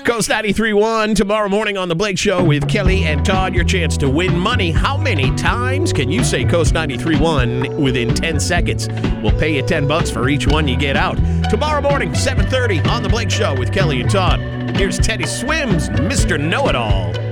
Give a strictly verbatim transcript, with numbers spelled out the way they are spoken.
Coast ninety-three point one tomorrow morning on The Blake Show with Kelly and Todd. Your chance to win money. How many times can you say Coast ninety-three point one within ten seconds? We'll pay you ten bucks for each one you get out. Tomorrow morning, seven thirty on The Blake Show with Kelly and Todd. Here's Teddy Swims, Mister Know-It-All.